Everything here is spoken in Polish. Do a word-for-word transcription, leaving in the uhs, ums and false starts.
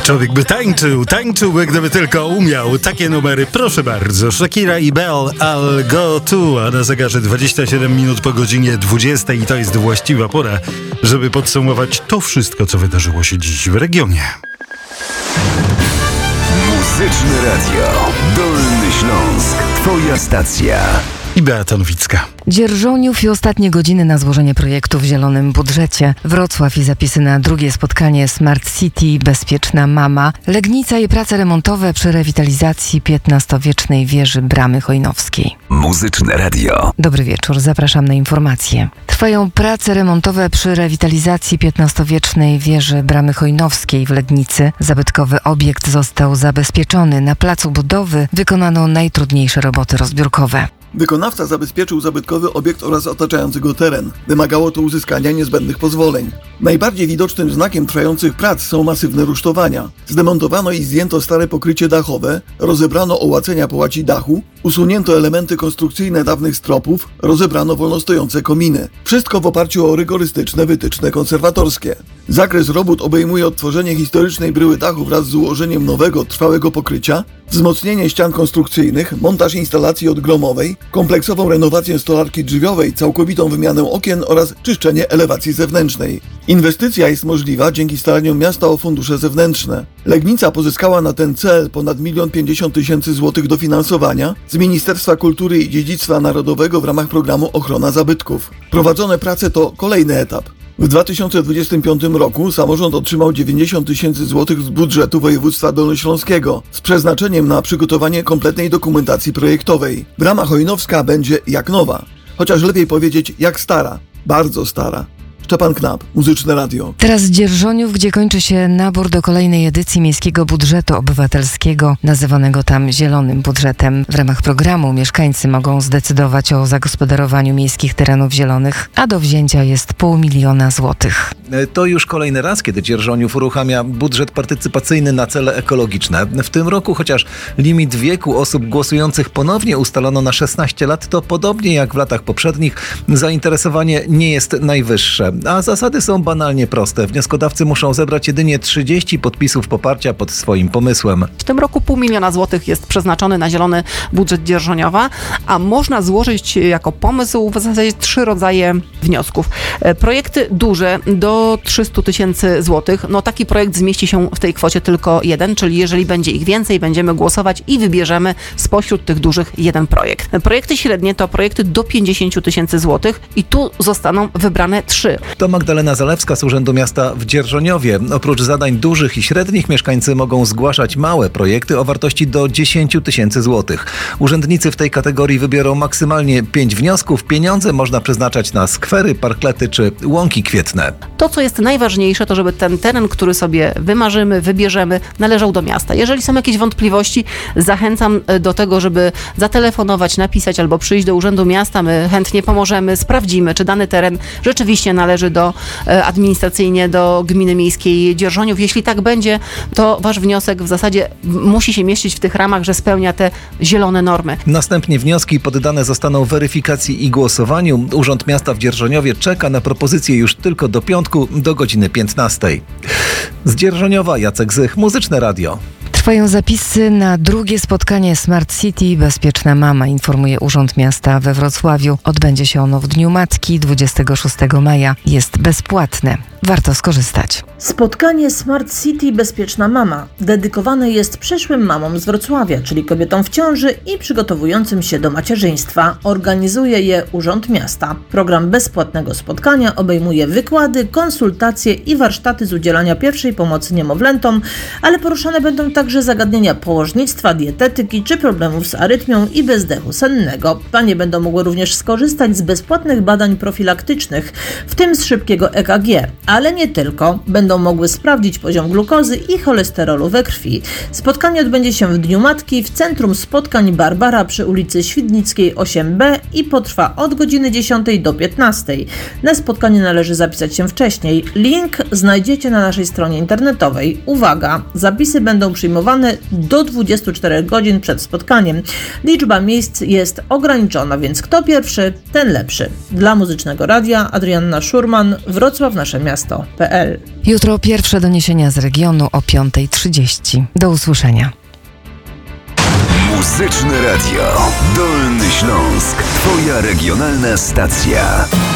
Człowiek by tańczył, tańczyłby, gdyby tylko umiał. Takie numery, proszę bardzo. Shakira i Bell, I'll go to, a na zegarze dwadzieścia siedem minut po godzinie dwudziestej i to jest właściwa pora, żeby podsumować to wszystko, co wydarzyło się dziś w regionie. Muzyczne Radio, Dolny Śląsk, twoja stacja. I Beata Nowicka. Dzierżoniów i ostatnie godziny na złożenie projektu w zielonym budżecie. Wrocław i zapisy na drugie spotkanie Smart City, Bezpieczna Mama. Legnica i prace remontowe przy rewitalizacji piętnastowiecznej wieży Bramy Chojnowskiej. Muzyczne Radio. Dobry wieczór, zapraszam na informacje. Trwają prace remontowe przy rewitalizacji piętnastowiecznej wieży Bramy Chojnowskiej w Legnicy. Zabytkowy obiekt został zabezpieczony. Na placu budowy wykonano najtrudniejsze roboty rozbiórkowe. Wykonawca zabezpieczył zabytkowy obiekt oraz otaczający go teren. Wymagało to uzyskania niezbędnych pozwoleń. Najbardziej widocznym znakiem trwających prac są masywne rusztowania. Zdemontowano i zdjęto stare pokrycie dachowe, rozebrano ołacenia połaci dachu, usunięto elementy konstrukcyjne dawnych stropów, rozebrano wolnostojące kominy. Wszystko w oparciu o rygorystyczne wytyczne konserwatorskie. Zakres robót obejmuje odtworzenie historycznej bryły dachu wraz z ułożeniem nowego, trwałego pokrycia, wzmocnienie ścian konstrukcyjnych, montaż instalacji odgromowej, kompleksową renowację stolarki drzwiowej, całkowitą wymianę okien oraz czyszczenie elewacji zewnętrznej. Inwestycja jest możliwa dzięki staraniom miasta o fundusze zewnętrzne. Legnica pozyskała na ten cel ponad milion pięćdziesiąt tysięcy złotych dofinansowania z Ministerstwa Kultury i Dziedzictwa Narodowego w ramach programu Ochrona Zabytków. Prowadzone prace to kolejny etap. W dwa tysiące dwudziestym piątym roku samorząd otrzymał dziewięćdziesiąt tysięcy złotych z budżetu województwa dolnośląskiego z przeznaczeniem na przygotowanie kompletnej dokumentacji projektowej. Brama Chojnowska będzie jak nowa, chociaż lepiej powiedzieć jak stara, bardzo stara. Szczepan Knap, Muzyczne Radio. Teraz Dzierżoniów, gdzie kończy się nabór do kolejnej edycji Miejskiego Budżetu Obywatelskiego, nazywanego tam Zielonym Budżetem. W ramach programu mieszkańcy mogą zdecydować o zagospodarowaniu miejskich terenów zielonych, a do wzięcia jest pół miliona złotych. To już kolejny raz, kiedy Dzierżoniów uruchamia budżet partycypacyjny na cele ekologiczne. W tym roku, chociaż limit wieku osób głosujących ponownie ustalono na szesnaście lat, to podobnie jak w latach poprzednich zainteresowanie nie jest najwyższe. A zasady są banalnie proste. Wnioskodawcy muszą zebrać jedynie trzydzieści podpisów poparcia pod swoim pomysłem. W tym roku pół miliona złotych jest przeznaczony na zielony budżet Dzierżoniowa, a można złożyć jako pomysł w zasadzie trzy rodzaje wniosków. Projekty duże do trzysta tysięcy złotych. No taki projekt zmieści się w tej kwocie tylko jeden, czyli jeżeli będzie ich więcej, będziemy głosować i wybierzemy spośród tych dużych jeden projekt. Projekty średnie to projekty do pięćdziesiąt tysięcy złotych i tu zostaną wybrane trzy. To Magdalena Zalewska z Urzędu Miasta w Dzierżoniowie. Oprócz zadań dużych i średnich mieszkańcy mogą zgłaszać małe projekty o wartości do dziesięć tysięcy złotych. Urzędnicy w tej kategorii wybiorą maksymalnie pięć wniosków. Pieniądze można przeznaczać na skwery, parklety czy łąki kwietne. To, co jest najważniejsze, to żeby ten teren, który sobie wymarzymy, wybierzemy, należał do miasta. Jeżeli są jakieś wątpliwości, zachęcam do tego, żeby zatelefonować, napisać albo przyjść do Urzędu Miasta. My chętnie pomożemy, sprawdzimy, czy dany teren rzeczywiście należy do administracyjnie do Gminy Miejskiej Dzierżoniów. Jeśli tak będzie, to wasz wniosek w zasadzie musi się mieścić w tych ramach, że spełnia te zielone normy. Następnie wnioski poddane zostaną weryfikacji i głosowaniu. Urząd Miasta w Dzierżoniowie czeka na propozycje już tylko do piątku do godziny piętnastej. Z Dzierżoniowa Jacek Zych, Muzyczne Radio. Trwają zapisy na drugie spotkanie Smart City Bezpieczna Mama, informuje Urząd Miasta we Wrocławiu. Odbędzie się ono w Dniu Matki dwudziestego szóstego maja. Jest bezpłatne. Warto skorzystać. Spotkanie Smart City Bezpieczna Mama dedykowane jest przyszłym mamom z Wrocławia, czyli kobietom w ciąży i przygotowującym się do macierzyństwa. Organizuje je Urząd Miasta. Program bezpłatnego spotkania obejmuje wykłady, konsultacje i warsztaty z udzielania pierwszej pomocy niemowlętom, ale poruszane będą także zagadnienia położnictwa, dietetyki czy problemów z arytmią i bezdechu sennego. Panie będą mogły również skorzystać z bezpłatnych badań profilaktycznych, w tym z szybkiego E K G. Ale nie tylko. Będą mogły sprawdzić poziom glukozy i cholesterolu we krwi. Spotkanie odbędzie się w Dniu Matki w Centrum Spotkań Barbara przy ulicy Świdnickiej osiem B i potrwa od godziny dziesiątej do piętnastej. Na spotkanie należy zapisać się wcześniej. Link znajdziecie na naszej stronie internetowej. Uwaga! Zapisy będą przyjmowane do dwudziestu czterech godzin przed spotkaniem. Liczba miejsc jest ograniczona, więc kto pierwszy, ten lepszy. Dla Muzycznego Radia Adrianna Szurman, Wrocław Nasze Miasto kropka p l. Jutro pierwsze doniesienia z regionu o piąta trzydzieści. Do usłyszenia. Muzyczne Radio. Dolny Śląsk. Twoja regionalna stacja.